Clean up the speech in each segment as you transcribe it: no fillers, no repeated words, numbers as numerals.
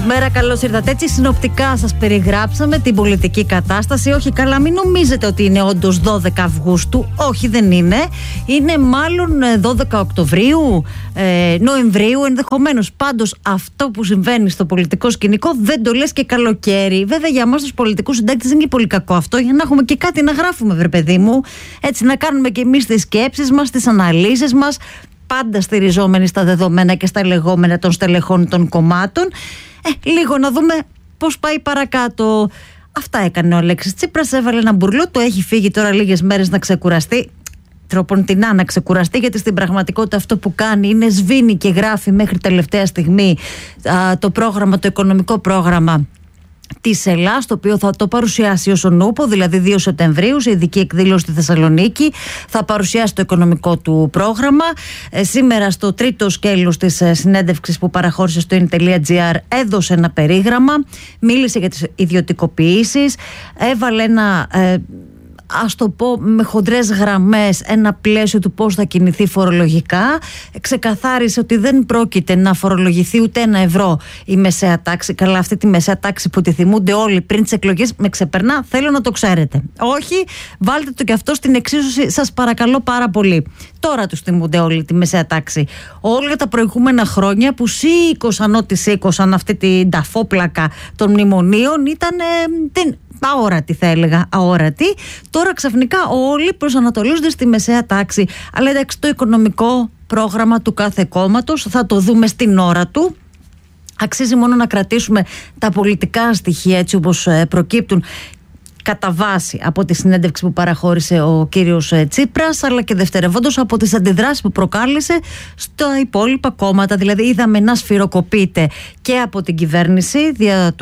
Μέρα, καλώς ήρθατε. Έτσι συνοπτικά σας περιγράψαμε την πολιτική κατάσταση. Όχι, καλά, μην νομίζετε ότι είναι όντως 12 Αυγούστου. Όχι, δεν είναι. Είναι μάλλον 12 Οκτωβρίου, Νοεμβρίου ενδεχομένως. Πάντως αυτό που συμβαίνει στο πολιτικό σκηνικό δεν το λες και καλοκαίρι. Βέβαια για εμάς τους πολιτικούς συντάκτες δεν είναι πολύ κακό αυτό, για να έχουμε και κάτι να γράφουμε, βρε παιδί μου. Έτσι να κάνουμε και εμείς τις σκέψεις μας, τις αναλύσεις μας, πάντα στηριζόμενοι στα δεδομένα και στα λεγόμενα των στελεχών των κομμάτων. Λίγο να δούμε πώς πάει παρακάτω. Αυτά έκανε ο Αλέξης Τσίπρας. Έβαλε ένα μπουρλό, το έχει φύγει τώρα λίγες μέρες να ξεκουραστεί. Τροποντινά να ξεκουραστεί, γιατί στην πραγματικότητα αυτό που κάνει είναι σβήνει και γράφει μέχρι τελευταία στιγμή το πρόγραμμα, το οικονομικό πρόγραμμα της Ελλάς, το οποίο θα το παρουσιάσει ως ο Νούπο, δηλαδή 2 Σεπτεμβρίου, σε ειδική εκδήλωση στη Θεσσαλονίκη. Θα παρουσιάσει το οικονομικό του πρόγραμμα. Σήμερα, στο τρίτο σκέλος της συνέντευξης που παραχώρησε στο in.gr, έδωσε ένα περίγραμμα, μίλησε για τις ιδιωτικοποιήσεις, έβαλε ένα, ας το πω με χοντρές γραμμές, ένα πλαίσιο του πώς θα κινηθεί φορολογικά. Ξεκαθάρισε ότι δεν πρόκειται να φορολογηθεί ούτε ένα ευρώ η μεσαία τάξη. Καλά, αυτή τη μεσαία τάξη που τη θυμούνται όλοι πριν τις εκλογές με ξεπερνά, θέλω να το ξέρετε. Όχι, βάλτε το και αυτό στην εξίσωση, σας παρακαλώ πάρα πολύ. Τώρα τους θυμούνται όλοι τη μεσαία τάξη. Όλα τα προηγούμενα χρόνια που σήκωσαν ό,τι σήκωσαν, αυτή την ταφόπλακα των μνημονίων, ήταν αόρατη, θα έλεγα, αόρατη. Τώρα ξαφνικά όλοι προσανατολίζονται στη μεσαία τάξη. Αλλά εντάξει, το οικονομικό πρόγραμμα του κάθε κόμματος θα το δούμε στην ώρα του. Αξίζει μόνο να κρατήσουμε τα πολιτικά στοιχεία έτσι όπως προκύπτουν κατά βάση από τη συνέντευξη που παραχώρησε ο κύριος Τσίπρας, αλλά και δευτερευόντως από τις αντιδράσεις που προκάλεσε στα υπόλοιπα κόμματα. Δηλαδή είδαμε να σφυροκοπείται και από την κυβέρνηση δια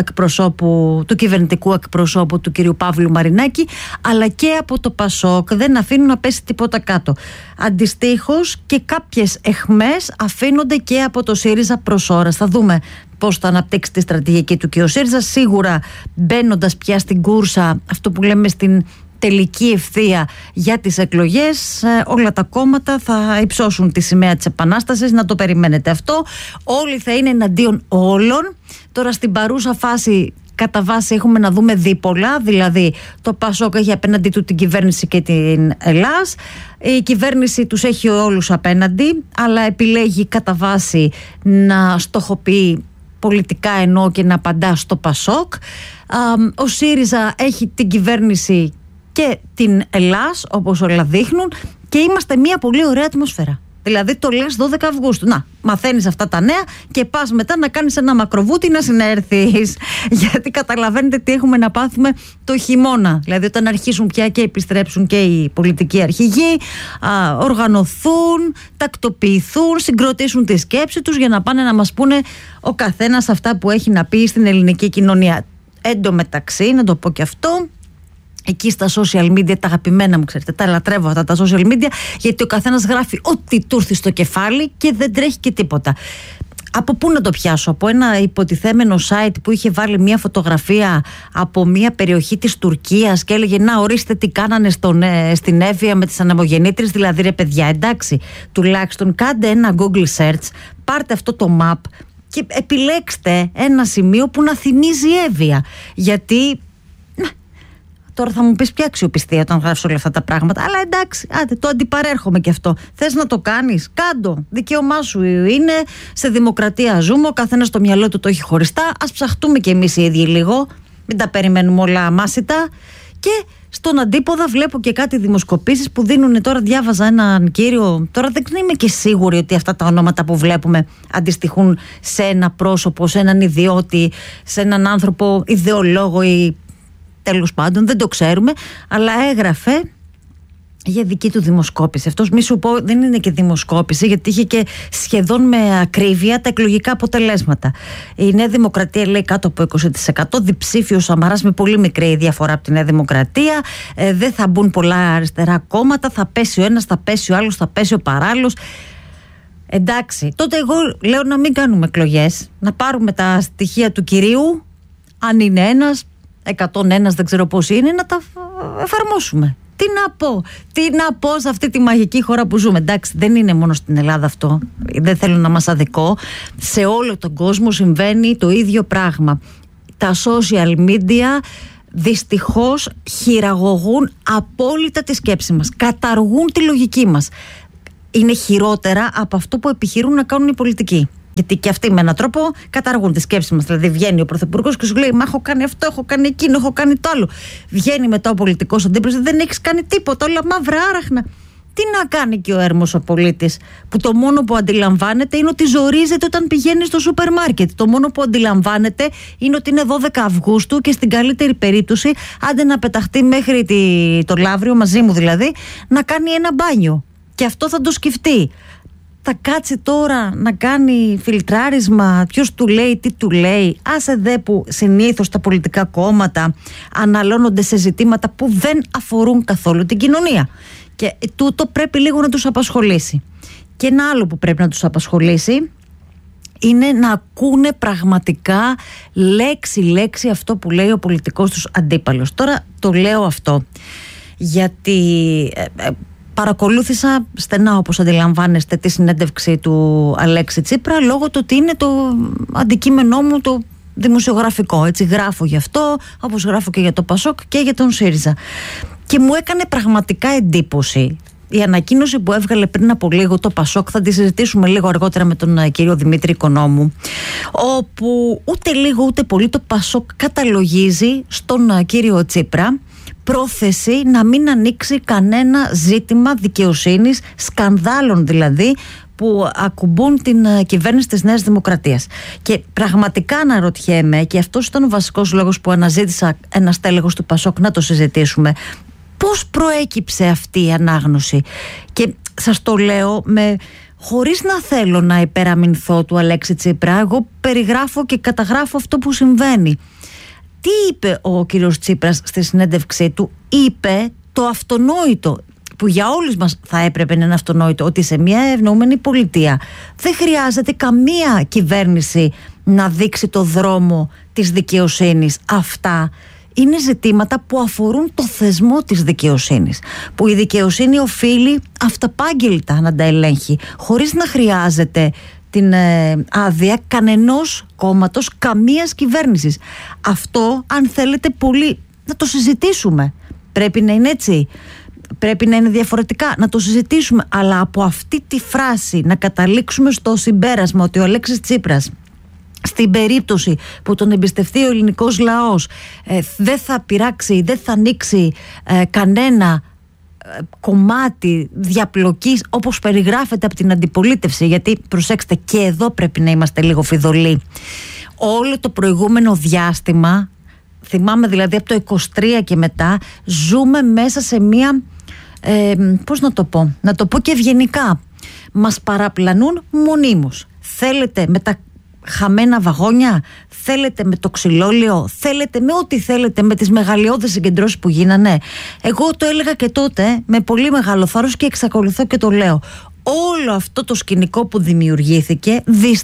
του κυβερνητικού εκπροσώπου του κυρίου Παύλου Μαρινάκη, αλλά και από το Πασόκ. Δεν αφήνουν να πέσει τίποτα κάτω. Αντιστοίχως και κάποιες αιχμές αφήνονται και από το ΣΥΡΙΖΑ προς ώρας. Θα δούμε πώς θα αναπτύξει τη στρατηγική του και ο ΣΥΡΙΖΑ, σίγουρα μπαίνοντας πια στην κούρσα, αυτό που λέμε στην τελική ευθεία για τις εκλογές. Όλα τα κόμματα θα υψώσουν τη σημαία της Επανάστασης, να το περιμένετε αυτό. Όλοι θα είναι εναντίον όλων. Τώρα στην παρούσα φάση κατά βάση έχουμε να δούμε δίπολα, δηλαδή το Πασόκ έχει απέναντι του την κυβέρνηση και την Ελλάς. Η κυβέρνηση τους έχει όλους απέναντι, αλλά επιλέγει κατά βάση να στοχοποιεί πολιτικά, εννοώ, και να απαντά στο Πασόκ. Ο ΣΥΡΙΖΑ έχει την κυβέρνηση και την Ελλάς, όπως όλα δείχνουν, και είμαστε μια πολύ ωραία ατμόσφαιρα. Δηλαδή το λες 12 Αυγούστου. Να, μαθαίνεις αυτά τα νέα και πας μετά να κάνεις ένα μακροβούτι να συνέρθεις. Γιατί καταλαβαίνετε τι έχουμε να πάθουμε το χειμώνα. Δηλαδή όταν αρχίσουν πια και επιστρέψουν και οι πολιτικοί αρχηγοί, οργανωθούν, τακτοποιηθούν, συγκροτήσουν τη σκέψη τους για να πάνε να μας πούνε ο καθένας αυτά που έχει να πει στην ελληνική κοινωνία. Εν τω μεταξύ, να το πω και αυτό, εκεί στα social media, τα αγαπημένα μου, ξέρετε, τα λατρεύω αυτά τα social media, γιατί ο καθένας γράφει ό,τι του έρθει στο κεφάλι και δεν τρέχει και τίποτα. Από πού να το πιάσω? Από ένα υποτιθέμενο site που είχε βάλει μια φωτογραφία από μια περιοχή της Τουρκίας και έλεγε να ορίστε τι κάνανε στην Εύβοια με τις ανεμογεννήτριες. Δηλαδή ρε παιδιά, εντάξει, τουλάχιστον κάντε ένα Google search, πάρτε αυτό το map και επιλέξτε ένα σημείο που να θυμίζει Εύβοια. Γιατί τώρα θα μου πεις ποια αξιοπιστία όταν γράφεις όλα αυτά τα πράγματα. Αλλά εντάξει, άντε, το αντιπαρέρχομαι και αυτό. Θες να το κάνεις? Κάντο. Δικαίωμά σου είναι. Σε δημοκρατία ζούμε. Ο καθένας στο μυαλό του το έχει χωριστά. Ας ψαχτούμε κι εμείς οι ίδιοι λίγο. Μην τα περιμένουμε όλα αμάσιτα. Και στον αντίποδα βλέπω και κάτι δημοσκοπήσεις που δίνουν τώρα. Διάβαζα έναν κύριο. Τώρα δεν είμαι και σίγουρη ότι αυτά τα ονόματα που βλέπουμε αντιστοιχούν σε ένα πρόσωπο, σε έναν ιδιώτη, σε έναν άνθρωπο ιδεολόγο ή. Τέλος πάντων, δεν το ξέρουμε, αλλά έγραφε για δική του δημοσκόπηση. Αυτός, μη σου πω, δεν είναι και δημοσκόπηση, γιατί είχε και σχεδόν με ακρίβεια τα εκλογικά αποτελέσματα. Η Νέα Δημοκρατία λέει κάτω από 20%, διψήφιο Σαμαράς με πολύ μικρή διαφορά από τη Νέα Δημοκρατία. Δεν θα μπουν πολλά αριστερά κόμματα, θα πέσει ο ένας, θα πέσει ο άλλος, θα πέσει ο παράλληλος. Εντάξει, τότε εγώ λέω να μην κάνουμε εκλογές, να πάρουμε τα στοιχεία του κυρίου, αν είναι ένας, 101 δεν ξέρω πώς είναι, να τα εφαρμόσουμε. Τι να πω σε αυτή τη μαγική χώρα που ζούμε. Εντάξει, δεν είναι μόνο στην Ελλάδα αυτό. Δεν θέλω να μας αδικώ. Σε όλο τον κόσμο συμβαίνει το ίδιο πράγμα. Τα social media δυστυχώς χειραγωγούν απόλυτα τη σκέψη μας. Καταργούν τη λογική μας. Είναι χειρότερα από αυτό που επιχειρούν να κάνουν οι πολιτικοί. Γιατί και αυτοί με έναν τρόπο καταργούν τη σκέψη μας. Δηλαδή, βγαίνει ο πρωθυπουργός και σου λέει: μα έχω κάνει αυτό, έχω κάνει εκείνο, έχω κάνει το άλλο. Βγαίνει μετά ο πολιτικός αντίπαλος: δεν έχεις κάνει τίποτα, όλα μαύρα άραχνα. Τι να κάνει και ο έρμος ο πολίτης, που το μόνο που αντιλαμβάνεται είναι ότι ζορίζεται όταν πηγαίνει στο σούπερ μάρκετ. Το μόνο που αντιλαμβάνεται είναι ότι είναι 12 Αυγούστου και στην καλύτερη περίπτωση, άντε να πεταχτεί μέχρι το Λαύριο, μαζί μου δηλαδή, να κάνει ένα μπάνιο. Και αυτό θα το σκεφτεί. Θα κάτσει τώρα να κάνει φιλτράρισμα, ποιος του λέει, τι του λέει. Άσε δε που συνήθως τα πολιτικά κόμματα αναλώνονται σε ζητήματα που δεν αφορούν καθόλου την κοινωνία. Και τούτο πρέπει λίγο να τους απασχολήσει. Και ένα άλλο που πρέπει να τους απασχολήσει είναι να ακούνε πραγματικά λέξη-λέξη αυτό που λέει ο πολιτικός τους αντίπαλος. Τώρα το λέω αυτό γιατί παρακολούθησα στενά, όπως αντιλαμβάνεστε, τη συνέντευξη του Αλέξη Τσίπρα, λόγω του ότι είναι το αντικείμενό μου το δημοσιογραφικό. Έτσι γράφω γι' αυτό, όπως γράφω και για το Πασόκ και για τον ΣΥΡΙΖΑ. Και μου έκανε πραγματικά εντύπωση η ανακοίνωση που έβγαλε πριν από λίγο το Πασόκ. Θα τη συζητήσουμε λίγο αργότερα με τον κύριο Δημήτρη Οικονόμου, όπου ούτε λίγο ούτε πολύ το Πασόκ καταλογίζει στον κύριο Τσίπρα πρόθεση να μην ανοίξει κανένα ζήτημα δικαιοσύνης, σκανδάλων δηλαδή, που ακουμπούν την κυβέρνηση της Νέας Δημοκρατίας. Και πραγματικά αναρωτιέμαι, και αυτός ήταν ο βασικός λόγος που αναζήτησα ένα στέλεχος του Πασόκ να το συζητήσουμε, πώς προέκυψε αυτή η ανάγνωση. Και σας το λέω χωρίς να θέλω να υπεραμεινθώ του Αλέξη Τσίπρα. Εγώ περιγράφω και καταγράφω αυτό που συμβαίνει. Τι είπε ο κύριος Τσίπρας στη συνέντευξή του? Είπε το αυτονόητο, που για όλους μας θα έπρεπε να είναι αυτονόητο, ότι σε μια ευνοούμενη πολιτεία δεν χρειάζεται καμία κυβέρνηση να δείξει το δρόμο της δικαιοσύνης. Αυτά είναι ζητήματα που αφορούν το θεσμό της δικαιοσύνης, που η δικαιοσύνη οφείλει αυταπάγγελτα να τα ελέγχει, χωρίς να χρειάζεται την άδεια κανενός κόμματος, καμίας κυβέρνησης. Αυτό, αν θέλετε, πολύ να το συζητήσουμε. Πρέπει να είναι έτσι, πρέπει να είναι διαφορετικά, να το συζητήσουμε. Αλλά από αυτή τη φράση να καταλήξουμε στο συμπέρασμα ότι ο Αλέξης Τσίπρας, στην περίπτωση που τον εμπιστευτεί ο ελληνικός λαός, δεν θα πειράξει, δεν θα ανοίξει κανένα κομμάτι διαπλοκής όπως περιγράφεται από την αντιπολίτευση, γιατί προσέξτε, και εδώ πρέπει να είμαστε λίγο φιδωλοί. Όλο το προηγούμενο διάστημα, θυμάμαι δηλαδή από το 23 και μετά, ζούμε μέσα σε μία πώς να το πω και ευγενικά, μας παραπλανούν μονίμως. Θέλετε με τα χαμένα βαγόνια, θέλετε με το ξυλόλαιο, θέλετε με ό,τι θέλετε, με τις μεγαλειώδεις συγκεντρώσεις που γίνανε. Εγώ το έλεγα και τότε με πολύ μεγάλο θάρρος και εξακολουθώ και το λέω. Όλο αυτό το σκηνικό που δημιουργήθηκε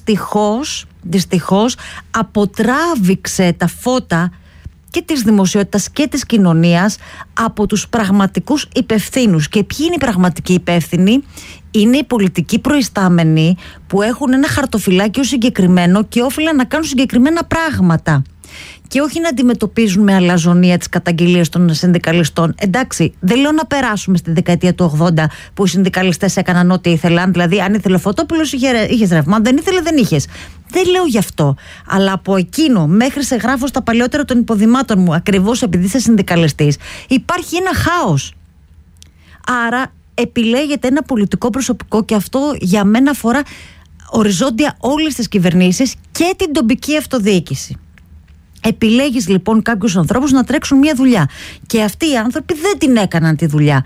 δυστυχώς αποτράβηξε τα φώτα και της δημοσιότητας και της κοινωνίας από τους πραγματικούς υπευθύνους. Και ποιοι είναι οι πραγματικοί υπεύθυνοι? Είναι οι πολιτικοί προϊστάμενοι που έχουν ένα χαρτοφυλάκιο συγκεκριμένο και όφυλαν να κάνουν συγκεκριμένα πράγματα. Και όχι να αντιμετωπίζουν με αλαζονία τις καταγγελίες των συνδικαλιστών. Εντάξει, δεν λέω να περάσουμε στη δεκαετία του 80 που οι συνδικαλιστές έκαναν ό,τι ήθελαν. Δηλαδή, αν ήθελε ο Φωτόπουλος, είχες ρεύμα. Αν δεν ήθελε, δεν είχες. Δεν λέω γι' αυτό. Αλλά από εκείνο μέχρι σε γράφω στα παλιότερα των υποδημάτων μου, ακριβώς επειδή είσαι συνδικαλιστής, υπάρχει ένα χάος. Άρα, επιλέγεται ένα πολιτικό προσωπικό, και αυτό για μένα αφορά οριζόντια όλες τις κυβερνήσεις και την τοπική αυτοδιοίκηση. Επιλέγεις λοιπόν κάποιους ανθρώπους να τρέξουν μια δουλειά, και αυτοί οι άνθρωποι δεν την έκαναν τη δουλειά.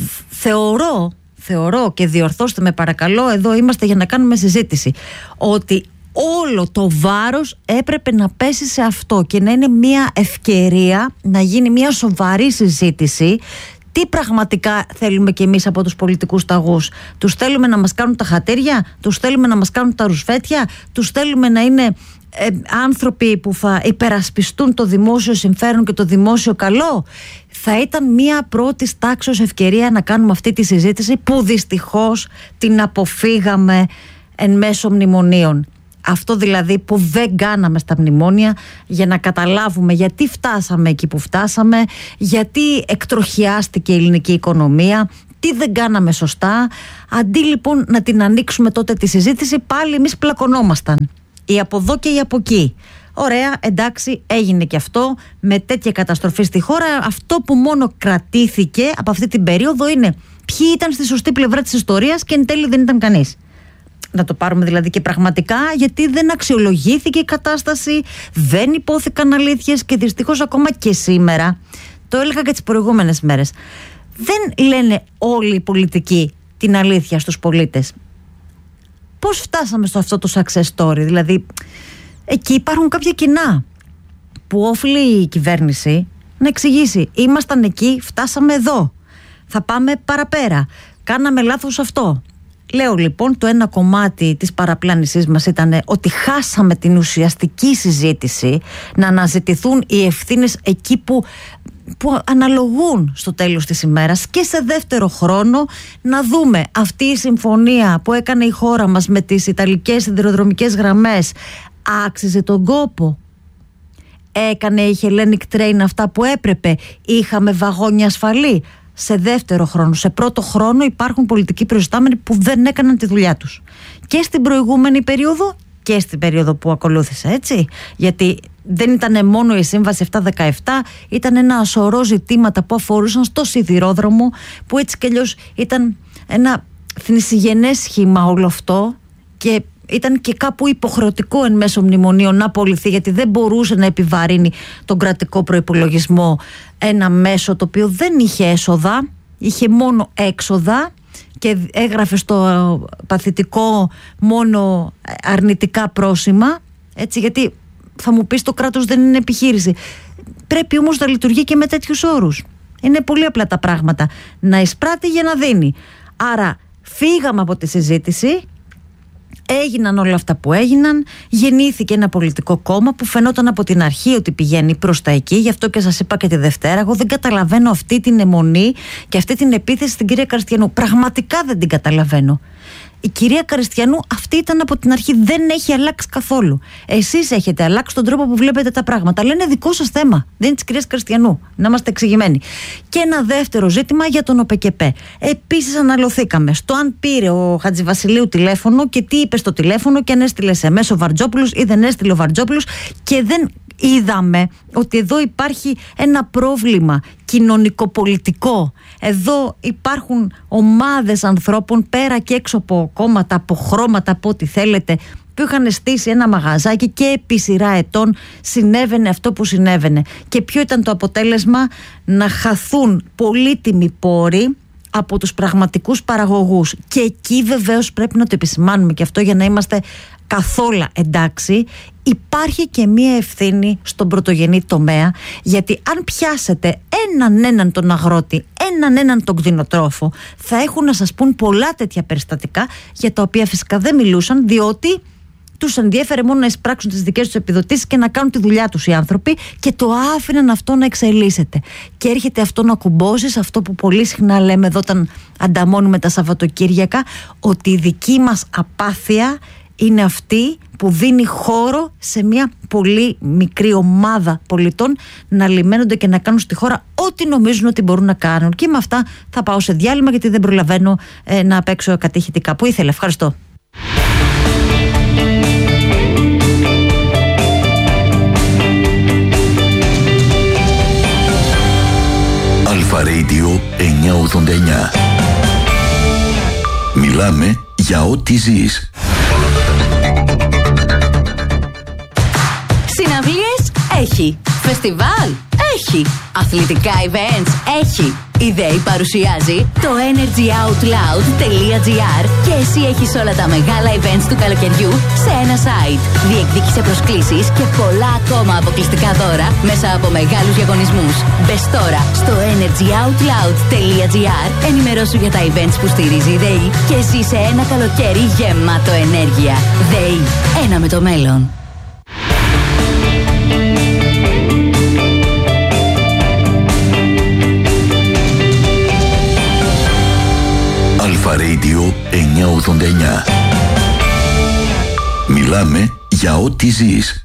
Θεωρώ, και διορθώστε με παρακαλώ, εδώ είμαστε για να κάνουμε συζήτηση, ότι όλο το βάρος έπρεπε να πέσει σε αυτό και να είναι μια ευκαιρία να γίνει μια σοβαρή συζήτηση. Τι πραγματικά θέλουμε κι εμείς από τους πολιτικούς ταγούς? Τους θέλουμε να μας κάνουν τα χατήρια? Τους θέλουμε να μας κάνουν τα ρουσφέτια? Τους θέλουμε να είναι άνθρωποι που θα υπερασπιστούν το δημόσιο συμφέρον και το δημόσιο καλό. Θα ήταν μια πρώτης τάξης ευκαιρία να κάνουμε αυτή τη συζήτηση που δυστυχώς την αποφύγαμε εν μέσω μνημονίων. Αυτό δηλαδή που δεν κάναμε στα μνημόνια, για να καταλάβουμε γιατί φτάσαμε εκεί που φτάσαμε, γιατί εκτροχιάστηκε η ελληνική οικονομία, τι δεν κάναμε σωστά. Αντί λοιπόν να την ανοίξουμε τότε τη συζήτηση, πάλι εμείς πλακωνόμασταν. Η από εδώ και η από εκεί. Ωραία, εντάξει, έγινε και αυτό με τέτοια καταστροφή στη χώρα. Αυτό που μόνο κρατήθηκε από αυτή την περίοδο είναι ποιοι ήταν στη σωστή πλευρά της ιστορίας και εν τέλει δεν ήταν κανείς. Να το πάρουμε δηλαδή και πραγματικά, γιατί δεν αξιολογήθηκε η κατάσταση, δεν υπόθηκαν αλήθειες και δυστυχώς ακόμα και σήμερα, το έλεγα και τις προηγούμενες μέρες, δεν λένε όλοι οι πολιτικοί την αλήθεια στους πολίτες. Πώς φτάσαμε στο αυτό το success story? Δηλαδή εκεί υπάρχουν κάποια κοινά που όφιλε η κυβέρνηση να εξηγήσει. Ήμασταν εκεί, φτάσαμε εδώ, θα πάμε παραπέρα, κάναμε λάθος αυτό. Λέω λοιπόν, το ένα κομμάτι της παραπλάνησής μας ήταν ότι χάσαμε την ουσιαστική συζήτηση, να αναζητηθούν οι ευθύνες εκεί που αναλογούν στο τέλος της ημέρας, και σε δεύτερο χρόνο να δούμε αυτή η συμφωνία που έκανε η χώρα μας με τις ιταλικές σιδηροδρομικές γραμμές άξιζε τον κόπο? Έκανε η Hellenic Train αυτά που έπρεπε? Είχαμε βαγόνια ασφαλή? Σε δεύτερο χρόνο. Σε πρώτο χρόνο υπάρχουν πολιτικοί προϊστάμενοι που δεν έκαναν τη δουλειά τους. Και στην προηγούμενη περίοδο και στην περίοδο που ακολούθησε, έτσι. Γιατί δεν ήταν μόνο η Σύμβαση 717, ήταν ένα σωρό ζητήματα που αφορούσαν στο σιδηρόδρομο, που έτσι κι αλλιώς ήταν ένα θνησιγενές σχήμα όλο αυτό και ήταν και κάπου υποχρεωτικό εν μέσω μνημονίων να απολυθεί, γιατί δεν μπορούσε να επιβαρύνει τον κρατικό προϋπολογισμό ένα μέσο το οποίο δεν είχε έσοδα, είχε μόνο έξοδα και έγραφε στο παθητικό μόνο αρνητικά πρόσημα, έτσι, γιατί θα μου πεις το κράτος δεν είναι επιχείρηση. Πρέπει όμως να λειτουργεί και με τέτοιους όρους. Είναι πολύ απλά τα πράγματα. Να εισπράττει για να δίνει. Άρα φύγαμε από τη συζήτηση. Έγιναν όλα αυτά που έγιναν, γεννήθηκε ένα πολιτικό κόμμα που φαινόταν από την αρχή ότι πηγαίνει προς τα εκεί. Γι' αυτό και σας είπα και τη Δευτέρα, εγώ δεν καταλαβαίνω αυτή την αιμονή και αυτή την επίθεση στην κυρία Καριστιανού. Πραγματικά δεν την καταλαβαίνω. Η κυρία Καριστιανού αυτή ήταν από την αρχή, δεν έχει αλλάξει καθόλου. Εσείς έχετε αλλάξει τον τρόπο που βλέπετε τα πράγματα, αλλά είναι δικό σας θέμα, δεν είναι της κυρίας Καριστιανού, να είμαστε εξηγημένοι. Και ένα δεύτερο ζήτημα για τον ΟΠΕΚΕΠΕ. Επίσης αναλωθήκαμε στο αν πήρε ο Χατζηβασιλείου τηλέφωνο και τι είπε στο τηλέφωνο και αν έστειλε SMS ο Βαρτζόπουλος ή δεν έστειλε ο Βαρτζόπουλος, και δεν είδαμε ότι εδώ υπάρχει ένα πρόβλημα κοινωνικοπολιτικό. Εδώ υπάρχουν ομάδες ανθρώπων πέρα και έξω από κόμματα, από χρώματα, από ό,τι θέλετε, που είχαν στήσει ένα μαγαζάκι και επί σειρά ετών συνέβαινε αυτό που συνέβαινε. Και ποιο ήταν το αποτέλεσμα? Να χαθούν πολύτιμοι πόροι από τους πραγματικούς παραγωγούς. Και εκεί βεβαίως πρέπει να το επισημάνουμε και αυτό, για να είμαστε καθόλου εντάξει. Υπάρχει και μία ευθύνη στον πρωτογενή τομέα, γιατί αν πιάσετε έναν τον αγρότη, έναν τον κτηνοτρόφο, θα έχουν να σας πούν πολλά τέτοια περιστατικά, για τα οποία φυσικά δεν μιλούσαν, διότι τους ενδιέφερε μόνο να εισπράξουν τις δικές τους επιδοτήσεις και να κάνουν τη δουλειά τους οι άνθρωποι, και το άφηναν αυτό να εξελίσσεται. Και έρχεται αυτό να κουμπώσει σε αυτό που πολύ συχνά λέμε εδώ όταν ανταμώνουμε τα Σαββατοκύριακα, ότι η δική μας απάθεια είναι αυτή που δίνει χώρο σε μια πολύ μικρή ομάδα πολιτών να λιμένονται και να κάνουν στη χώρα ό,τι νομίζουν ότι μπορούν να κάνουν. Και με αυτά θα πάω σε διάλειμμα, γιατί δεν προλαβαίνω να παίξω κατηχητικά που ήθελα. Ευχαριστώ. Αλφα Radio 989. Μιλάμε για ό,τι ζεις. Συναυλίες έχει. Φεστιβάλ έχει. Αθλητικά events έχει. Η ΔΕΗ παρουσιάζει το energyoutloud.gr και εσύ έχεις όλα τα μεγάλα events του καλοκαιριού σε ένα site. Διεκδίκησε προσκλήσεις και πολλά ακόμα αποκλειστικά δώρα μέσα από μεγάλους διαγωνισμούς. Μπες τώρα στο energyoutloud.gr, ενημερώσου για τα events που στηρίζει η ΔΕΗ και ζήσε ένα καλοκαίρι γεμάτο ενέργεια. ΔΕΗ, ένα με το μέλλον. Μιλάμε για ό,τι ζεις.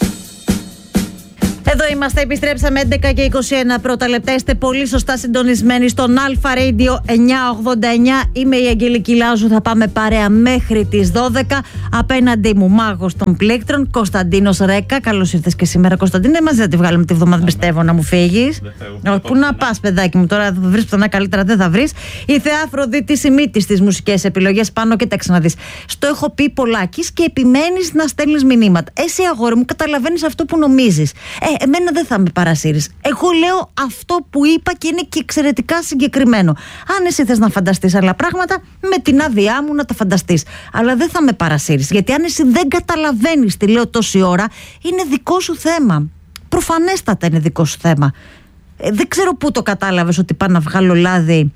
Εδώ είμαστε, επιστρέψαμε 11 και 21 πρώτα λεπτά. Είστε πολύ σωστά συντονισμένοι στον Αλφα Radio 989. Είμαι η Αγγελική Λάζου, θα πάμε παρέα μέχρι τις 12. Απέναντί μου μάγος των πλήκτρων, Κωνσταντίνος Ρέκα. Καλώς ήρθες και σήμερα, Κωνσταντίνε. Μαζί θα τη βγάλουμε τη βδομάδα, πιστεύω, να μου φύγεις. Πού να πας, παιδάκι μου, τώρα θα βρεις πουθενά καλύτερα, δεν θα βρεις. Η Θεά Αφροδίτη Σιμίτη στις μουσικές επιλογές. Πάνω και τα ξαναδείς. Στο έχω πει πολλάκις και επιμένεις να στέλνεις μηνύματα. Εσύ, αγόρι μου, καταλαβαίνεις αυτό που νομίζεις. Εμένα δεν θα με παρασύρεις. Εγώ λέω αυτό που είπα και είναι και εξαιρετικά συγκεκριμένο. Αν εσύ θες να φανταστείς άλλα πράγματα, με την άδειά μου να τα φανταστείς. Αλλά δεν θα με παρασύρεις. Γιατί αν εσύ δεν καταλαβαίνεις τι λέω τόση ώρα, είναι δικό σου θέμα. Προφανέστατα είναι δικό σου θέμα. Δεν ξέρω πού το κατάλαβες ότι πάω να βγάλω λάδι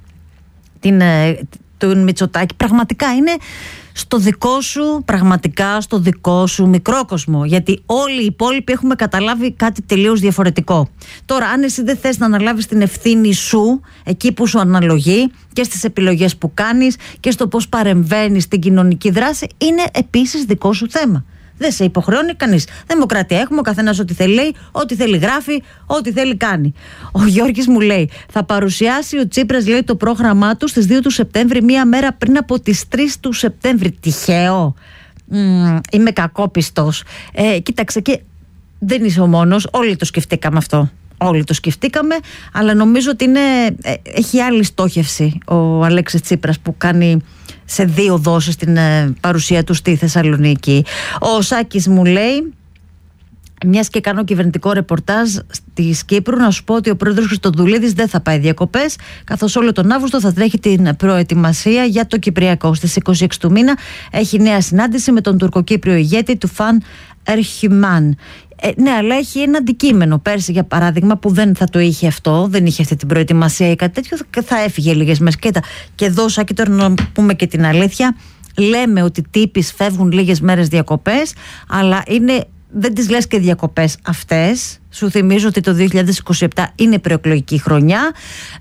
τον Μητσοτάκη. Πραγματικά είναι στο δικό σου, πραγματικά στο δικό σου μικρό κόσμο. Γιατί όλοι οι υπόλοιποι έχουμε καταλάβει κάτι τελείως διαφορετικό. Τώρα, αν εσύ δεν θες να αναλάβεις την ευθύνη σου εκεί που σου αναλογεί και στις επιλογές που κάνεις και στο πώς παρεμβαίνεις στην κοινωνική δράση, είναι επίσης δικό σου θέμα. Δεν σε υποχρεώνει κανείς. Δημοκρατία έχουμε, ο καθένας ό,τι θέλει λέει, ό,τι θέλει γράφει, ό,τι θέλει κάνει. Ο Γιώργης μου λέει, θα παρουσιάσει ο Τσίπρας, λέει, το πρόγραμμά του στις 2 του Σεπτέμβρη, μία μέρα πριν από τις 3 του Σεπτέμβρη. Τυχαίο. Είμαι κακόπιστος. Κοίταξε, και δεν είσαι ο μόνος. Όλοι το σκεφτήκαμε αυτό. Όλοι το σκεφτήκαμε, αλλά νομίζω ότι έχει άλλη στόχευση ο Αλέξης Τσίπρας που κάνει σε 2 δόσεις την παρουσία του στη Θεσσαλονίκη. Ο Σάκης μου λέει, μιας και κάνω κυβερνητικό ρεπορτάζ της Κύπρου, να σου πω ότι ο πρόεδρος Χριστοδουλίδης δεν θα πάει διακοπές, καθώς όλο τον Αύγουστο θα τρέχει την προετοιμασία για το Κυπριακό. Στις 26 του μήνα έχει νέα συνάντηση με τον τουρκοκύπριο ηγέτη του Φαν Ερχιμάν. Ναι, αλλά έχει ένα αντικείμενο. Πέρσι, για παράδειγμα, που δεν θα το είχε αυτό, δεν είχε αυτή την προετοιμασία ή κάτι τέτοιο, θα έφυγε λίγες μέρες. Και εδώ, Σάκη, τώρα να πούμε και την αλήθεια, λέμε ότι τύπεις φεύγουν λίγες μέρες διακοπές, αλλά δεν τις λες και διακοπές αυτές. Σου θυμίζω ότι το 2027 είναι προεκλογική χρονιά,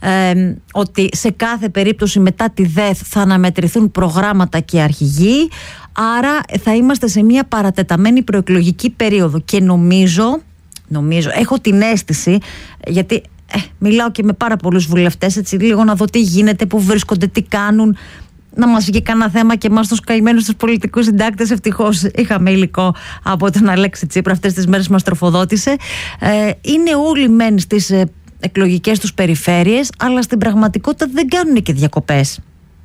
ότι σε κάθε περίπτωση μετά τη ΔΕΘ θα αναμετρηθούν προγράμματα και αρχηγοί, άρα θα είμαστε σε μια παρατεταμένη προεκλογική περίοδο και νομίζω, έχω την αίσθηση, γιατί μιλάω και με πάρα πολλούς βουλευτές, έτσι λίγο να δω τι γίνεται, που βρίσκονται, τι κάνουν, να μας βγει κανένα θέμα και εμάς τους καημένους τους πολιτικούς συντάκτες. Ευτυχώς είχαμε υλικό από τον Αλέξη Τσίπρα, αυτές τις μέρες μας τροφοδότησε. Είναι όλοι μεν στις εκλογικές τους περιφέρειες, αλλά στην πραγματικότητα δεν κάνουν και διακοπές.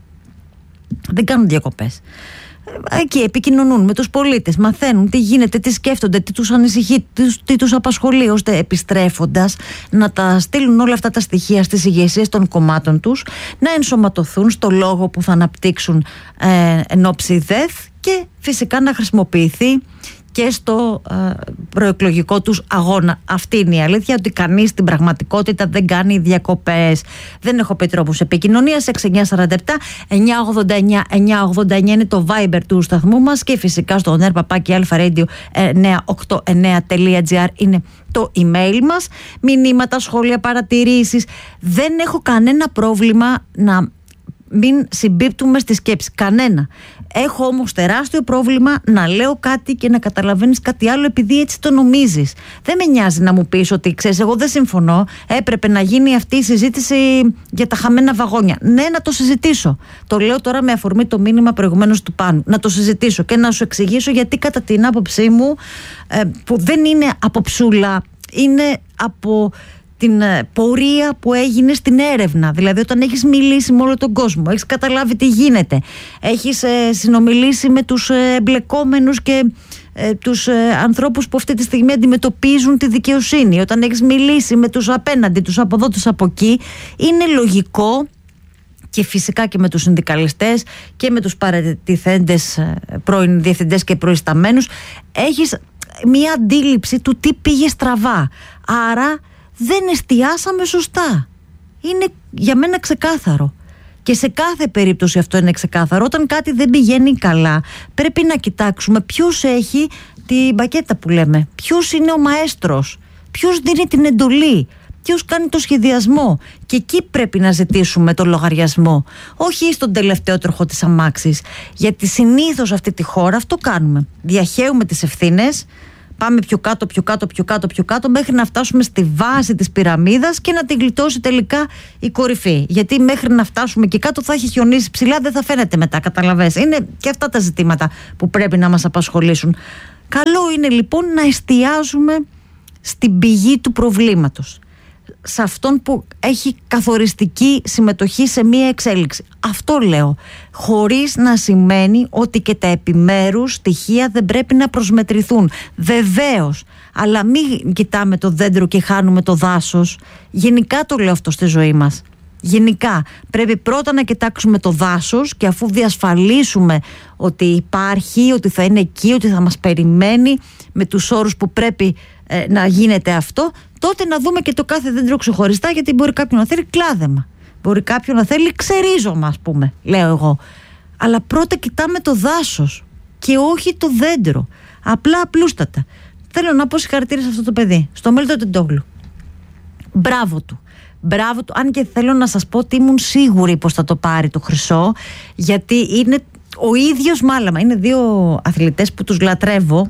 Δεν κάνουν διακοπές. Εκεί επικοινωνούν με τους πολίτες, μαθαίνουν τι γίνεται, τι σκέφτονται, τι τους ανησυχεί, τι τους απασχολεί, ώστε επιστρέφοντας να τα στείλουν όλα αυτά τα στοιχεία στις ηγεσίες των κομμάτων τους, να ενσωματωθούν στο λόγο που θα αναπτύξουν εν ώψη ΔΕΘ και φυσικά να χρησιμοποιηθεί και στο προεκλογικό τους αγώνα. Αυτή είναι η αλήθεια, ότι κανείς στην πραγματικότητα δεν κάνει διακοπές. Δεν έχω πει τρόπους επικοινωνίας. 6947 989 989 είναι το Viber του σταθμού μας και φυσικά στο nerpapaki-alpha-radio989.gr είναι το email μας. Μηνύματα, σχόλια, παρατηρήσεις. Δεν έχω κανένα πρόβλημα να μην συμπίπτουμε στη σκέψη. Κανένα. Έχω όμως τεράστιο πρόβλημα να λέω κάτι και να καταλαβαίνεις κάτι άλλο επειδή έτσι το νομίζεις. Δεν με νοιάζει να μου πεις ότι ξέρεις, εγώ δεν συμφωνώ. Έπρεπε να γίνει αυτή η συζήτηση για τα χαμένα βαγόνια. Ναι, να το συζητήσω. Το λέω τώρα με αφορμή το μήνυμα προηγουμένως του Πάνου. Να το συζητήσω και να σου εξηγήσω γιατί, κατά την άποψή μου, που δεν είναι από ψούλα, είναι από την πορεία που έγινε στην έρευνα. Δηλαδή, όταν έχεις μιλήσει με όλο τον κόσμο, έχεις καταλάβει τι γίνεται, έχεις συνομιλήσει με τους εμπλεκόμενους και τους ανθρώπους που αυτή τη στιγμή αντιμετωπίζουν τη δικαιοσύνη, όταν έχεις μιλήσει με τους απέναντι, τους από εδώ, τους από εκεί, είναι λογικό, και φυσικά και με τους συνδικαλιστές και με τους παρατηθέντες πρώην διευθυντές και προϊσταμένους, έχεις μία αντίληψη του τι πήγε στραβά. Άρα δεν εστιάσαμε σωστά. Είναι για μένα ξεκάθαρο. Και σε κάθε περίπτωση αυτό είναι ξεκάθαρο. Όταν κάτι δεν πηγαίνει καλά, πρέπει να κοιτάξουμε ποιος έχει την μπακέτα που λέμε. Ποιος είναι ο μαέστρος. Ποιος δίνει την εντολή. Ποιος κάνει το σχεδιασμό? Και εκεί πρέπει να ζητήσουμε το λογαριασμό, όχι στον τελευταίο τροχό της αμάξης. Γιατί συνήθως αυτή τη χώρα αυτό κάνουμε. Διαχέουμε τις ευθύνες, πάμε πιο κάτω, πιο κάτω, πιο κάτω, πιο κάτω, μέχρι να φτάσουμε στη βάση της πυραμίδας και να την γλιτώσει τελικά η κορυφή. Γιατί μέχρι να φτάσουμε εκεί κάτω θα έχει χιονίσει ψηλά, δεν θα φαίνεται μετά, καταλαβες. Είναι και αυτά τα ζητήματα που πρέπει να μας απασχολήσουν. Καλό είναι λοιπόν να εστιάζουμε στην πηγή του προβλήματος, σε αυτόν που έχει καθοριστική συμμετοχή σε μία εξέλιξη. Αυτό λέω, χωρίς να σημαίνει ότι και τα επιμέρους στοιχεία δεν πρέπει να προσμετρηθούν. Βεβαίως, αλλά μην κοιτάμε το δέντρο και χάνουμε το δάσος. Γενικά το λέω αυτό στη ζωή μας. Γενικά πρέπει πρώτα να κοιτάξουμε το δάσος και αφού διασφαλίσουμε ότι υπάρχει, ότι θα είναι εκεί, ότι θα μας περιμένει με τους όρους που πρέπει να γίνεται αυτό, τότε να δούμε και το κάθε δέντρο ξεχωριστά, γιατί μπορεί κάποιον να θέλει κλάδεμα, μπορεί κάποιον να θέλει ξερίζωμα, ας πούμε, λέω εγώ. Αλλά πρώτα κοιτάμε το δάσος και όχι το δέντρο. Απλούστατα. Θέλω να πω συγχαρητήρια σε αυτό το παιδί, στο Μέλτο Τεντόγλου. Μπράβο του. Μπράβο του, αν και θέλω να σας πω ότι ήμουν σίγουρη πως θα το πάρει το χρυσό, γιατί είναι ο ίδιος μάλαμα. Είναι δύο αθλητές που τους λατρεύω.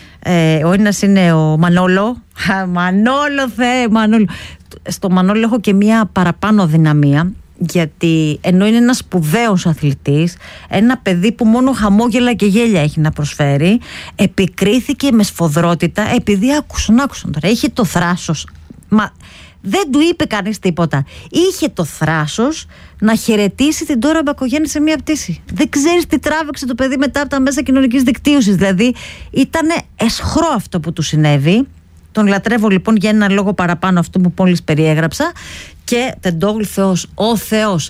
Ο ένας είναι ο Μανόλο. Μανόλο, Μανόλο. Στο Μανόλο έχω και μία παραπάνω δυναμία, γιατί ενώ είναι ένας σπουδαίος αθλητής, ένα παιδί που μόνο χαμόγελα και γέλια έχει να προσφέρει, επικρίθηκε με σφοδρότητα επειδή άκουσαν τώρα, είχε το θράσος. Μα δεν του είπε κανείς τίποτα. Είχε το θράσος να χαιρετήσει την Ντόρα Μπακογιάννη σε μία πτήση. Δεν ξέρεις τι τράβηξε το παιδί μετά από τα μέσα κοινωνικής δικτύωσης. Δηλαδή ήταν εσχρό αυτό που του συνέβη. Τον λατρεύω λοιπόν για έναν λόγο παραπάνω, αυτό που μόλις περιέγραψα. Και Τεντόγλου Θεός, ο Θεός.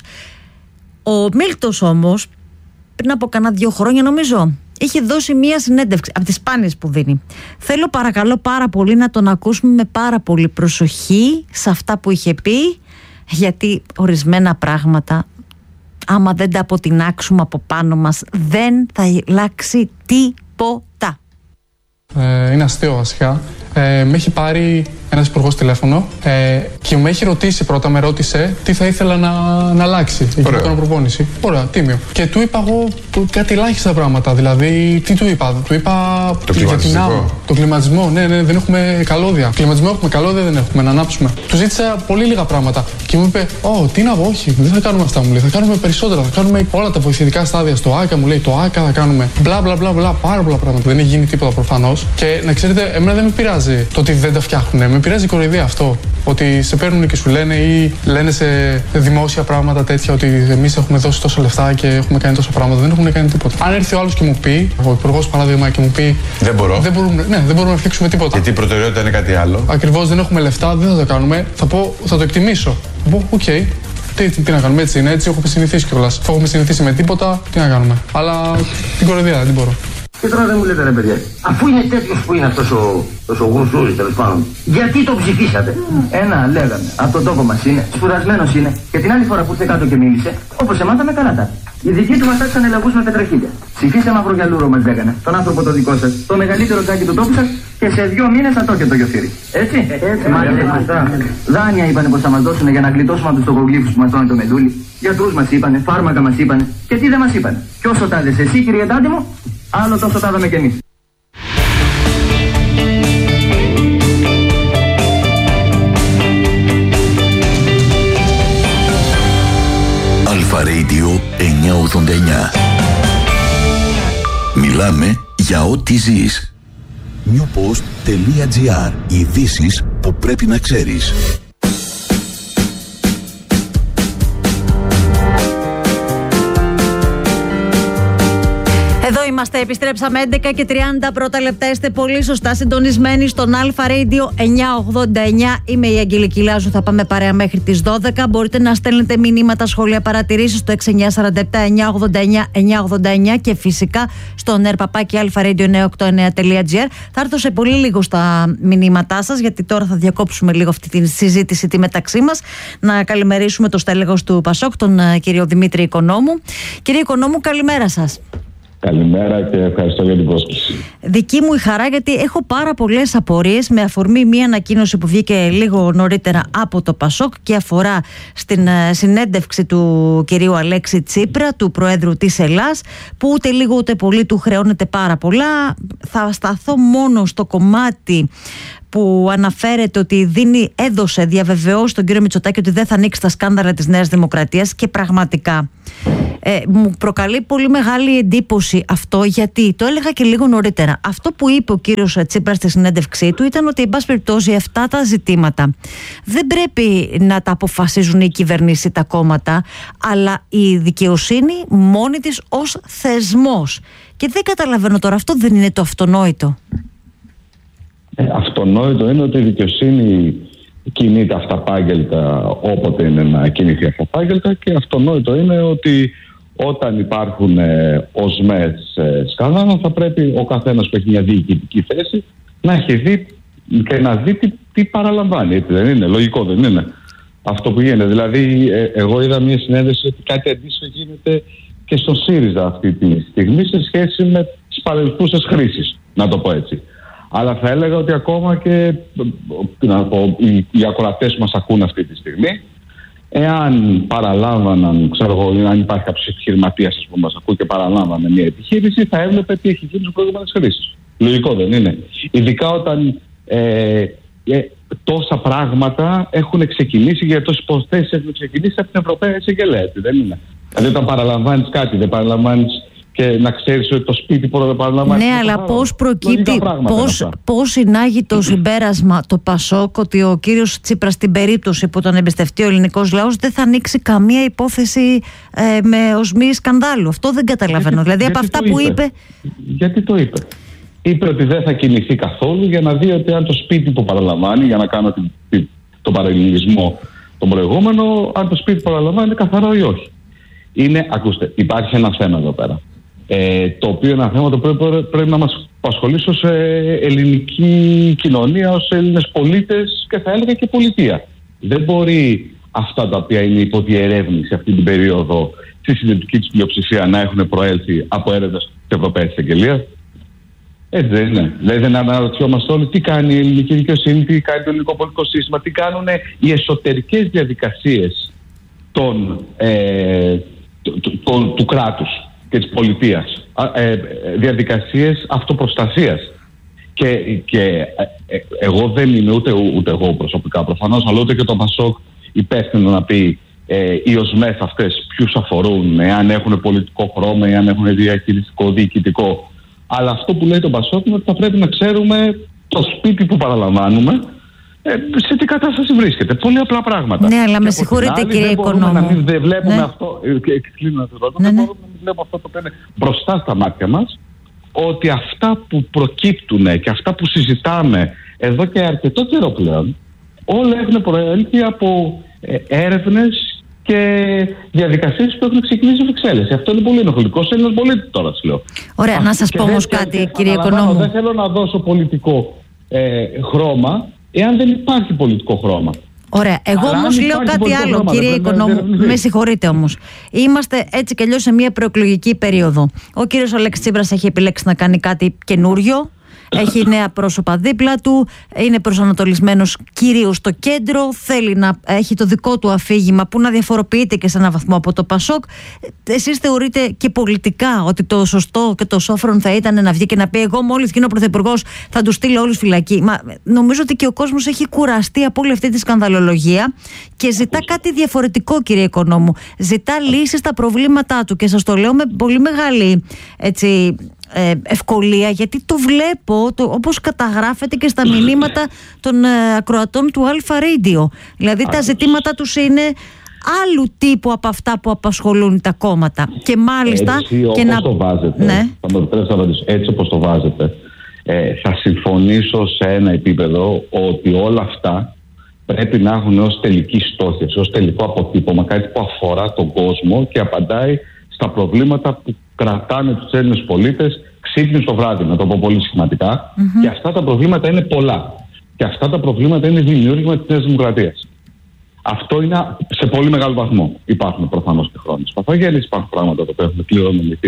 Ο Μίλτος όμως πριν από κανένα 2 χρόνια νομίζω είχε δώσει μία συνέντευξη από τις σπάνιες που δίνει. Θέλω παρακαλώ πάρα πολύ να τον ακούσουμε με πάρα πολύ προσοχή σε αυτά που είχε πει, γιατί ορισμένα πράγματα άμα δεν τα αποτινάξουμε από πάνω μας δεν θα αλλάξει τίποτα. Είναι αστείο βασικά. Με έχει πάρει ένας υπουργός τηλέφωνο και με έχει ρωτήσει πρώτα, με ρώτησε τι θα ήθελα να αλλάξει η γυναικεία προπόνηση. Ωραία, τίμιο. Και του είπα εγώ κάτι ελάχιστα πράγματα. Δηλαδή, τι του είπα? Του είπα το κλιματισμό. Το κλιματισμό, ναι, δεν έχουμε καλώδια. Κλιματισμό έχουμε, καλώδια δεν έχουμε, να ανάψουμε. Του ζήτησα πολύ λίγα πράγματα και μου είπε: τι να πω, όχι, δεν θα κάνουμε αυτά, μου λέει. Θα κάνουμε περισσότερα. Θα κάνουμε όλα τα βοηθητικά στάδια στο ΆΚΑ, μου λέει. Το ΆΚΑ θα κάνουμε. Μπλα, πάρα πολλά πράγματα. Δεν έχει γίνει τίποτα προφανώς. Και να ξέρετε, εμένα δεν με πειράζει το ότι δεν τα φτιάχνουν. Με πειράζει η κοροϊδία αυτό. Ότι σε παίρνουν και σου λένε ή λένε σε δημόσια πράγματα τέτοια ότι εμείς έχουμε δώσει τόσα λεφτά και έχουμε κάνει τόσα πράγματα. Δεν έχουν κάνει τίποτα. Αν έρθει ο άλλος και μου πει, ο υπουργός παράδειγμα, και μου πει: δεν μπορούμε να φτιάξουμε τίποτα. Γιατί η προτεραιότητα είναι κάτι άλλο. Ακριβώς, δεν έχουμε λεφτά, δεν θα το κάνουμε. Θα πω, θα το εκτιμήσω. Θα πω, οκ. Τι να κάνουμε, έτσι είναι, έτσι έχουμε συνηθίσει κιόλας. Θα έχουμε συνηθίσει με τίποτα, τι να κάνουμε. Αλλά την κοροϊδία δεν μπορώ. Και τώρα δεν μου λέτε ρε παιδιά, αφού είναι τέτοιος που είναι αυτός ο γουρσούρης τέλος πάντων, γιατί το ψηφίσατε? Ένα λέγαμε, από τον τόπο μας είναι, σπουδασμένος είναι, και την άλλη φορά που ήρθε κάτω και μίλησε, όπως εμάθαμε καλά τα. Οι δικοί του μας άρχισαν ελαβούς με πετραχίλια. Ψηφίστε μαυρογιαλούρο μας λέγανε, τον άνθρωπο το δικό σας, το μεγαλύτερο τζάκι του τόπου σας, και σε 2 μήνες θα το και το γιοφύρι. Έτσι, μάλιστα. Δάνεια είπανε πως θα μας δώσουν για να γλιτώσουμε από τους τοκογλύφους που μας δώνει το μεντούλι. Γιατρούς μας είπανε, φάρμακα μας είπανε, και τι δεν μας είπανε? Κι όσο τα δες εσύ, κύριε Τάντι μου, άλλο τόσο τα είδαμε κι εμείς. Αλφα Radio 989. Μιλάμε για ό,τι ζεις. Newpost.gr. Ειδήσεις που πρέπει να ξέρεις. Εδώ είμαστε, επιστρέψαμε 11 και 30 πρώτα λεπτά. Είστε πολύ σωστά συντονισμένοι στον Αλφα Radio 989. Είμαι η Αγγελική Λάζου, θα πάμε παρέα μέχρι τις 12. Μπορείτε να στέλνετε μηνύματα, σχόλια, παρατηρήσεις στο 6947-989-989 και φυσικά στο nerpapaki-alpha-radio989.gr. Θα έρθω σε πολύ λίγο στα μηνύματά σας, γιατί τώρα θα διακόψουμε λίγο αυτή τη συζήτηση τη μεταξύ μας. Να καλημερίσουμε το στέλεχος του Πασόκ, τον κύριο Δημήτρη Οικονόμου. Κύριε Οικονόμου, καλημέρα σας. Καλημέρα και ευχαριστώ για την πρόσκληση. Δική μου η χαρά, γιατί έχω πάρα πολλές απορίες με αφορμή μία ανακοίνωση που βγήκε λίγο νωρίτερα από το ΠΑΣΟΚ και αφορά στην συνέντευξη του κυρίου Αλέξη Τσίπρα, του Προέδρου της Ελλάς, που ούτε λίγο ούτε πολύ του χρεώνεται πάρα πολλά. Θα σταθώ μόνο στο κομμάτι που αναφέρεται ότι έδωσε διαβεβαιώσει στον κύριο Μητσοτάκη ότι δεν θα ανοίξει τα σκάνδαλα της Νέας Δημοκρατίας, και πραγματικά μου προκαλεί πολύ μεγάλη εντύπωση αυτό, γιατί το έλεγα και λίγο νωρίτερα. Αυτό που είπε ο κύριος Τσίπρας στη συνέντευξή του ήταν ότι, εν πάση περιπτώσει, αυτά τα ζητήματα δεν πρέπει να τα αποφασίζουν οι κυβερνήσεις ή τα κόμματα, αλλά η δικαιοσύνη μόνη της ως θεσμός. Και δεν καταλαβαίνω τώρα, αυτό δεν είναι το αυτονόητο? Αυτονόητο είναι ότι η δικαιοσύνη κινείται αυταπάγγελτα όποτε είναι να κινηθεί αυταπάγγελτα, και αυτονόητο είναι ότι όταν υπάρχουν οσμές σκάνδαλα, θα πρέπει ο καθένας που έχει μια διοικητική θέση να έχει δει και να δει τι παραλαμβάνει. Έτσι δεν είναι? Λογικό δεν είναι αυτό που γίνεται? Δηλαδή, εγώ είδα μια συνέντευξη ότι κάτι αντίστοιχο γίνεται και στο ΣΥΡΙΖΑ αυτή τη στιγμή σε σχέση με τις παρελθούσες χρήσεις, να το πω έτσι. Αλλά θα έλεγα ότι ακόμα και οι ακροατές που μας ακούν αυτή τη στιγμή, εάν παραλάμβαναν, ξέρω εγώ, αν υπάρχει κάποιος επιχειρηματίας που μας ακούει και παραλάμβανε μια επιχείρηση, θα έβλεπε τι έχει γίνει στις προηγούμενες χρήσεις. Λογικό δεν είναι? Ειδικά όταν τόσα πράγματα έχουν ξεκινήσει, για τόσες υποθέσεις έχουν ξεκινήσει από την Ευρωπαία Εισαγγελέα, έτσι δεν είναι? Δηλαδή, όταν παραλαμβάνεις κάτι, δεν παραλαμβάνεις και να ξέρεις ότι το σπίτι δεν παραλαμβάνει. Ναι, αλλά πώς προκύπτει, πώς συνάγει το συμπέρασμα το ΠΑΣΟΚ ότι ο κύριος Τσίπρας, στην περίπτωση που τον εμπιστευτεί ο ελληνικός λαός, δεν θα ανοίξει καμία υπόθεση με οσμή σκανδάλου? Αυτό δεν καταλαβαίνω. Δηλαδή, από αυτά που είπε. Γιατί το είπε? Είπε ότι δεν θα κινηθεί καθόλου για να δει ότι αν το σπίτι που παραλαμβάνει, για να κάνω τον παραλληλισμό τον προηγούμενο, αν το σπίτι που παραλαμβάνει είναι καθαρό ή όχι. Ακούστε, υπάρχει ένα θέμα εδώ πέρα. Το οποίο είναι ένα θέμα το οποίο πρέπει να μας απασχολήσει ως ελληνική κοινωνία, ως Έλληνες πολίτες και θα έλεγα και πολιτεία. Δεν μπορεί αυτά τα οποία είναι υποδιερεύνηση αυτή την περίοδο στη συντηρητική της πλειοψηφία να έχουν προέλθει από έρευνες της Ευρωπαϊκής Εισαγγελίας. Έτσι δεν είναι? Δηλαδή, δεν αναρωτιόμαστε όλοι τι κάνει η ελληνική δικαιοσύνη, τι κάνει το ελληνικό πολιτικό σύστημα, τι κάνουν οι εσωτερικές διαδικασίες του κράτους και της πολιτείας, διαδικασίες αυτοπροστασίας. Και εγώ δεν είμαι ούτε εγώ προσωπικά προφανώς, αλλά ούτε και το ΠΑΣΟΚ υπεύθυνο να πει οι οσμές αυτές ποιους αφορούν, εάν έχουν πολιτικό χρώμα, εάν έχουν διαχειριστικό, διοικητικό. Αλλά αυτό που λέει το ΠΑΣΟΚ είναι ότι θα πρέπει να ξέρουμε το σπίτι που παραλαμβάνουμε, σε τι κατάσταση βρίσκεται. Πολύ απλά πράγματα. Ναι, αλλά με συγχωρείτε, κύριε Οικονόμου. Δεν βλέπουμε αυτό. Κλείνω να το ρωτώ. Δεν μπορούμε να μην βλέπουμε αυτό το οποίο είναι μπροστά στα μάτια μας, ότι αυτά που προκύπτουν και αυτά που συζητάμε εδώ και αρκετό καιρό πλέον, όλα έχουν προέλθει από έρευνες και διαδικασίες που έχουν ξεκινήσει στις Βρυξέλλες. Αυτό είναι πολύ ενοχλητικό σε Έλληνες πολίτες τώρα, σας λέω. Ωραία, να σας πω όμως κάτι, κύριε Οικονόμου. Δεν θέλω να δώσω πολιτικό χρώμα, εάν δεν υπάρχει πολιτικό χρώμα. Ωραία. Εγώ όμως λέω κάτι άλλο, κύριε Οικονόμου. Με συγχωρείτε όμως. Είμαστε έτσι κι αλλιώς σε μια προεκλογική περίοδο. Ο κύριος Αλέξης Τσίπρας έχει επιλέξει να κάνει κάτι καινούριο. Έχει νέα πρόσωπα δίπλα του, είναι προσανατολισμένος κυρίως στο κέντρο, θέλει να έχει το δικό του αφήγημα που να διαφοροποιείται και σε έναν βαθμό από το ΠΑΣΟΚ. Εσείς θεωρείτε και πολιτικά ότι το σωστό και το σόφρον θα ήταν να βγει και να πει: εγώ μόλις γίνω πρωθυπουργός θα τους στείλω όλους φυλακή? Νομίζω ότι και ο κόσμος έχει κουραστεί από όλη αυτή τη σκανδαλολογία και ζητά κάτι διαφορετικό, κύριε Οικονόμου. Ζητά λύσεις στα προβλήματά του, και σας το λέω με πολύ μεγάλη ευκολία, γιατί το βλέπω όπως καταγράφεται και στα μηνύματα των ακροατών του Αλφα Radio. Δηλαδή τα ζητήματα τους είναι άλλου τύπου από αυτά που απασχολούν τα κόμματα. Και μάλιστα έτσι όπως το βάζετε, ναι. Θα μου επιτρέψετε να ρωτήσω, έτσι όπως το βάζετε, θα συμφωνήσω σε ένα επίπεδο ότι όλα αυτά πρέπει να έχουν ως τελική στόχευση, ως τελικό αποτύπωμα, κάτι που αφορά τον κόσμο και απαντάει στα προβλήματα που κρατάνε τους Έλληνες πολίτες ξύπνους το βράδυ, να το πω πολύ σχηματικά. Και αυτά τα προβλήματα είναι πολλά. Και αυτά τα προβλήματα είναι δημιούργημα της Νέας Δημοκρατίας. Αυτό είναι σε πολύ μεγάλο βαθμό. Υπάρχουν προφανώς και χρόνες παθογένειες, υπάρχουν πράγματα που έχουν κληρονομηθεί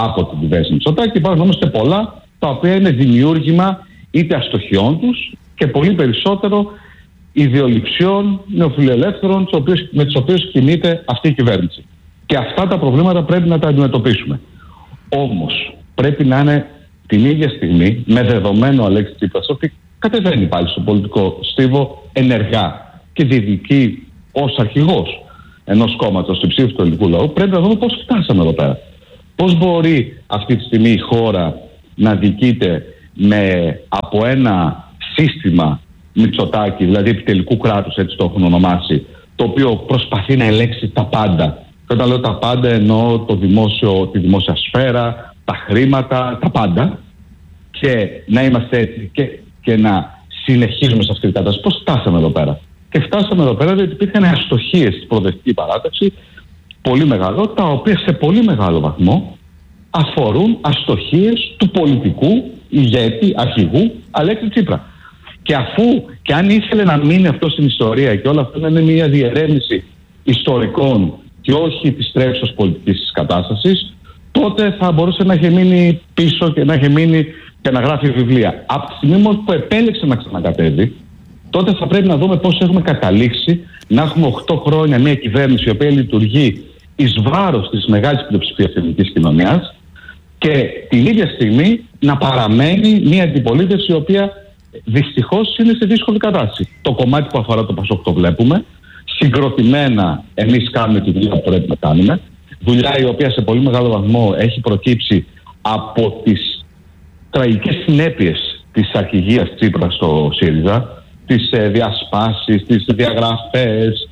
από την κυβέρνηση Μητσοτάκη. Υπάρχουν όμως και πολλά τα οποία είναι δημιούργημα είτε αστοχιών τους και πολύ περισσότερο ιδεολειψιών νεοφιλελεύθερων με τις οποίες κινείται αυτή η κυβέρνηση. Και αυτά τα προβλήματα πρέπει να τα αντιμετωπίσουμε. Όμως πρέπει να είναι την ίδια στιγμή με δεδομένο Αλέξη Τσίπρας ότι κατεβαίνει πάλι στο πολιτικό στίβο ενεργά και διεκδικεί ως αρχηγός ενός κόμματος στην ψήφο του ελληνικού λαού. Πρέπει να δούμε πώς φτάσαμε εδώ πέρα. Πώς μπορεί αυτή τη στιγμή η χώρα να διοικείται από ένα σύστημα Μητσοτάκη, δηλαδή επιτελικού κράτους, έτσι το έχουν ονομάσει, το οποίο προσπαθεί να ελέγξει τα πάντα. Και όταν λέω τα πάντα εννοώ τη δημόσια σφαίρα, τα χρήματα, τα πάντα, και να είμαστε έτσι και να συνεχίζουμε σε αυτή την κατάσταση. Πώς φτάσαμε εδώ πέρα? Και φτάσαμε εδώ πέρα διότι υπήρχαν αστοχίες στην προοδευτική παράταξη, πολύ μεγάλο, τα οποία σε πολύ μεγάλο βαθμό αφορούν αστοχίες του πολιτικού ηγέτη, αρχηγού Αλέξη Τσίπρα. Και αν ήθελε να μείνει αυτό στην ιστορία και όλο αυτό να είναι μια διερεύνηση ιστορικών και όχι της τρέχουσας πολιτικής κατάστασης, τότε θα μπορούσε να είχε μείνει πίσω και να είχε μείνει και να γράφει βιβλία. Από τη στιγμή που επέλεξε να ξανακατέβει, τότε θα πρέπει να δούμε πώς έχουμε καταλήξει να έχουμε 8 χρόνια μια κυβέρνηση η οποία λειτουργεί εις βάρος της μεγάλης πλειοψηφίας της ελληνικής κοινωνίας και την ίδια στιγμή να παραμένει μια αντιπολίτευση η οποία δυστυχώς είναι σε δύσκολη κατάσταση. Το κομμάτι που αφορά το ΠΑΣΟΚ το βλέπουμε. Συγκροτημένα εμείς κάνουμε τη δουλειά που πρέπει να κάνουμε. Δουλειά η οποία σε πολύ μεγάλο βαθμό έχει προκύψει από τις τραγικές συνέπειες της αρχηγίας Τσίπρα στο ΣΥΡΙΖΑ, τις διασπάσεις, τις διαγραφές,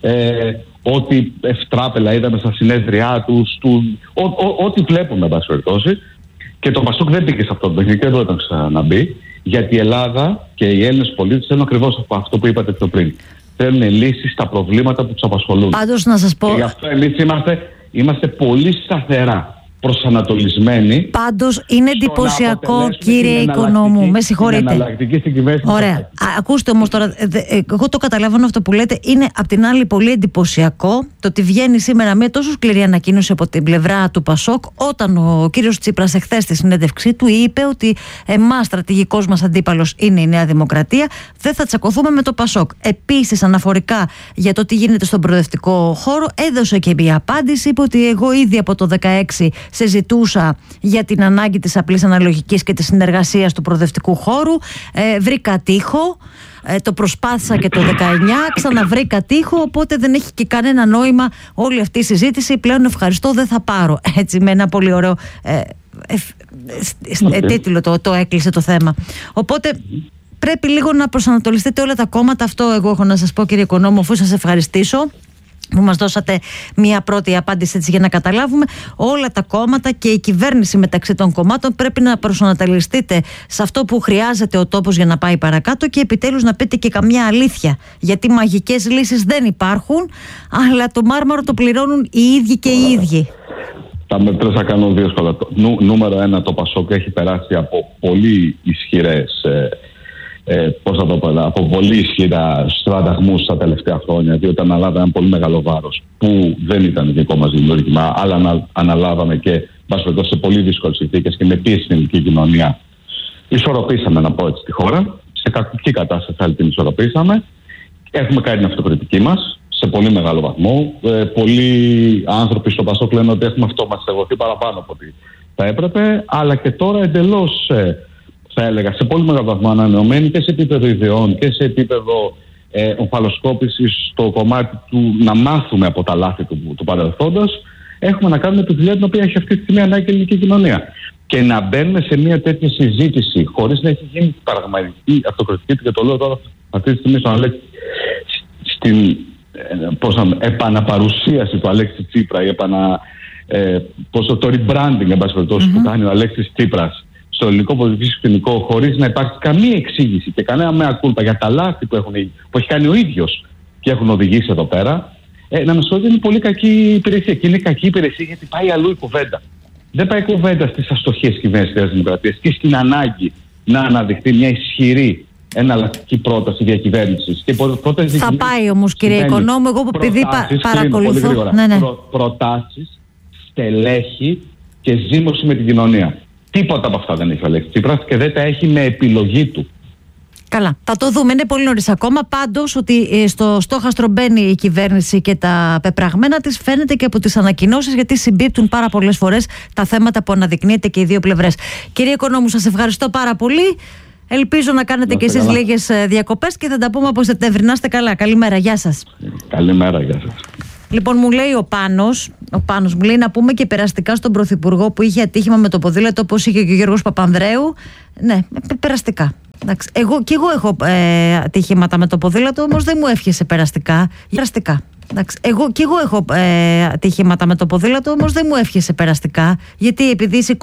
ό,τι ευτράπελα είδαμε στα συνέδριά τους, ό,τι βλέπουμε, εν πάση περιπτώσει. Και το ΠΑΣΟΚ δεν μπήκε σε αυτό το παιχνίδι και δεν μπορεί να ξαναμπεί, γιατί η Ελλάδα και οι Έλληνες πολίτες θέλουν ακριβώς αυτό που είπατε πιο πριν. Θέλουν λύσεις στα προβλήματα που τους απασχολούν. Πάντως να σας πω... Και γι' αυτό εμείς είμαστε πολύ σταθερά προσανατολισμένοι. Πάντως είναι εντυπωσιακό, κύριε Οικονόμου. Με συγχωρείτε. Ωραία. Ακούστε όμως τώρα, εγώ το καταλαβαίνω αυτό που λέτε. Είναι απ' την άλλη πολύ εντυπωσιακό το ότι βγαίνει σήμερα μια τόσο σκληρή ανακοίνωση από την πλευρά του ΠΑΣΟΚ, όταν ο κύριος Τσίπρας εχθές στη συνέντευξή του είπε ότι εμάς στρατηγικός μας αντίπαλος είναι η Νέα Δημοκρατία, δεν θα τσακωθούμε με το ΠΑΣΟΚ. Επίσης, αναφορικά για το τι γίνεται στον προοδευτικό χώρο, έδωσε και μια απάντηση. Είπε ότι εγώ ήδη από το 2016 συζητούσα για την ανάγκη της απλής αναλογικής και της συνεργασίας του προοδευτικού χώρου. Βρήκα τείχο, το προσπάθησα και το 19, ξαναβρήκα τείχο, οπότε δεν έχει και κανένα νόημα όλη αυτή η συζήτηση. Πλέον ευχαριστώ, δεν θα πάρω. Έτσι, με ένα πολύ ωραίο τίτλο το έκλεισε το θέμα. Οπότε πρέπει λίγο να προσανατολιστείτε όλα τα κόμματα. Αυτό εγώ έχω να σας πω, κύριε Οικονόμου, αφού σας ευχαριστήσω που μας δώσατε μια πρώτη απάντηση, έτσι, για να καταλάβουμε. Όλα τα κόμματα και η κυβέρνηση μεταξύ των κομμάτων πρέπει να προσανατολιστείτε σε αυτό που χρειάζεται ο τόπος για να πάει παρακάτω και επιτέλους να πείτε και καμιά αλήθεια. Γιατί μαγικές λύσεις δεν υπάρχουν, αλλά το μάρμαρο το πληρώνουν οι ίδιοι και οι ίδιοι. Τα μέτρες θα κάνω δύσκολα. Νούμερο 1, το ΠΑΣΟΚ έχει περάσει από πολύ ισχυρές από πολύ ισχυρά στραταγμούς τα τελευταία χρόνια, διότι αναλάβαμε ένα πολύ μεγάλο βάρος που δεν ήταν δικό μας δημιούργημα, αλλά αναλάβαμε και σε πολύ δύσκολες συνθήκες και με πίεση στην ελληνική κοινωνία. Ισορροπήσαμε, να πω έτσι, τη χώρα. Σε κακή κατάσταση θα την ισορροπήσαμε. Έχουμε κάνει την αυτοκριτική μας σε πολύ μεγάλο βαθμό. Πολλοί άνθρωποι στο ΠΑΣΟΚ λένε ότι έχουμε αυτοματιστεγωθεί παραπάνω από ό,τι θα έπρεπε, αλλά και τώρα εντελώς, θα έλεγα, σε πολύ μεγάλο βαθμό ανανεωμένοι και σε επίπεδο ιδεών και σε επίπεδο ομφαλοσκόπησης στο κομμάτι του να μάθουμε από τα λάθη του παρελθόντος. Έχουμε να κάνουμε τη δουλειά την οποία έχει αυτή τη στιγμή ανάγκη η ελληνική κοινωνία. Και να μπαίνουμε σε μια τέτοια συζήτηση χωρίς να έχει γίνει πραγματική αυτοκριτική, και το λέω τώρα αυτή τη στιγμή στον Αλέξη, στην επαναπαρουσίαση του Αλέξη Τσίπρα, το rebranding, εν πάση περιπτώσει, που κάνει ο Αλέξης Τσίπρας στο ελληνικό πολιτικό σκηνικό, χωρίς να υπάρχει καμία εξήγηση και κανένα μέα κούλπα για τα λάθη που έχει κάνει ο ίδιος και έχουν οδηγήσει εδώ πέρα, να μας πω ότι είναι πολύ κακή υπηρεσία. Και είναι κακή υπηρεσία γιατί πάει αλλού η κουβέντα. Δεν πάει κουβέντα στις αστοχίες κυβέρνησης της Δημοκρατίας και στην ανάγκη να αναδειχθεί μια ισχυρή εναλλακτική πρόταση διακυβέρνησης. Θα πάει όμως, κύριε Οικονόμου, εγώ που επειδή παρακολουθώ. Προτάσεις, στελέχη και ζήμωση με την κοινωνία. Τίποτα από αυτά δεν έχει ο Αλέξης Τσίπρας και δεν τα έχει με επιλογή του. Καλά, θα το δούμε. Είναι πολύ νωρίς ακόμα. Πάντως ότι στο στόχαστρο μπαίνει η κυβέρνηση και τα πεπραγμένα της φαίνεται και από τις ανακοινώσεις, γιατί συμπίπτουν πάρα πολλές φορές τα θέματα που αναδεικνύεται και οι δύο πλευρές. Κύριε Οικονόμου, σας ευχαριστώ πάρα πολύ. Ελπίζω να κάνετε και εσείς λίγες διακοπές και θα τα πούμε από Σεπτέμβρη. Να είστε καλά. Καλημέρα. Γεια σας. Καλημέρα. Γεια σας. Λοιπόν, μου λέει ο Πάνος μου λέει να πούμε και περαστικά στον Πρωθυπουργό που είχε ατύχημα με το ποδήλατο, όπως είχε και ο Γιώργος Παπανδρέου. Ναι, περαστικά. Εντάξει, εγώ έχω ατυχήματα με το ποδήλατο, όμως δεν μου εύχεσαι περαστικά. Εντάξει, εγώ έχω ατυχήματα με το ποδήλατο, όμως δεν μου εύχεσαι περαστικά. Γιατί επειδή